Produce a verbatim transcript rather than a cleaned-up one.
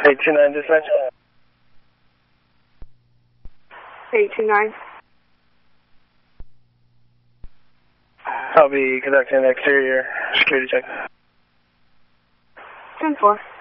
eight two nine dispatch. eight two nine. I'll be conducting an exterior security check. ten four.